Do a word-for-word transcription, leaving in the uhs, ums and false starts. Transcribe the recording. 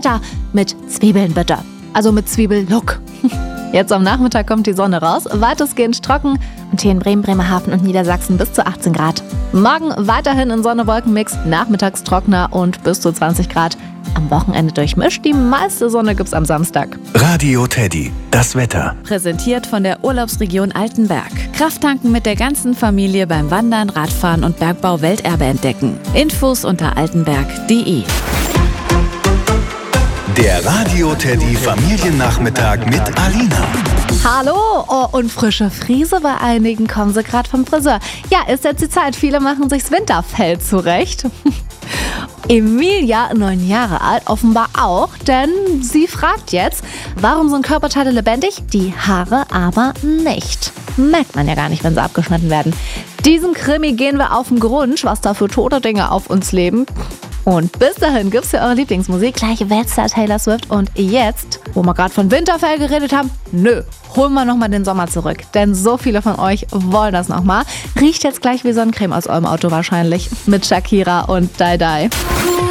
Wetter mit Zwiebeln bitte. Also mit Zwiebellook. Jetzt am Nachmittag kommt die Sonne raus, weitestgehend trocken und hier in Bremen, Bremerhaven und Niedersachsen bis zu achtzehn Grad. Morgen weiterhin in Sonne-Wolken-Mix, nachmittags trockener und bis zu zwanzig Grad. Am Wochenende durchmischt, die meiste Sonne gibt's am Samstag. Radio Teddy, das Wetter. Präsentiert von der Urlaubsregion Altenberg. Krafttanken mit der ganzen Familie beim Wandern, Radfahren und Bergbau Welterbe entdecken. Infos unter altenberg punkt de. Der Radio Teddy Familiennachmittag mit Alina. Hallo! Oh, und frische Friese bei einigen, kommen sie gerade vom Friseur. Ja, ist jetzt die Zeit, viele machen sich's Winterfell zurecht. Emilia, neun Jahre alt, offenbar auch, denn sie fragt jetzt, warum sind Körperteile lebendig, die Haare aber nicht? Merkt man ja gar nicht, wenn sie abgeschnitten werden. Diesem Krimi gehen wir auf den Grund, was da für tote Dinge auf uns leben. Und bis dahin gibt's ja eure Lieblingsmusik, gleich Weltstar Taylor Swift. Und jetzt, wo wir gerade von Winterfell geredet haben, nö, holen wir nochmal den Sommer zurück. Denn so viele von euch wollen das nochmal. Riecht jetzt gleich wie Sonnencreme aus eurem Auto wahrscheinlich. Mit Shakira und Die Die.